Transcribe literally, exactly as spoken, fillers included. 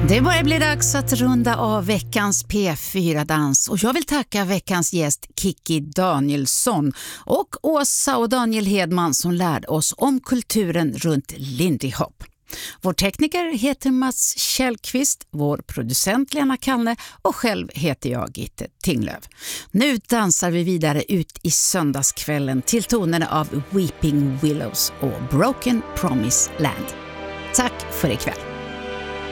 Det börjar bli dags att runda av veckans P fyra-dans och jag vill tacka veckans gäst Kikki Danielsson och Åsa och Daniel Hedman som lärde oss om kulturen runt Lindy Hop. Vår tekniker heter Mats Källqvist, vår producent Lena Kallne och själv heter jag Gitte Tinglöf. Nu dansar vi vidare ut i söndagskvällen till tonerna av Weeping Willows och Broken Promise Land. Tack för ikväll.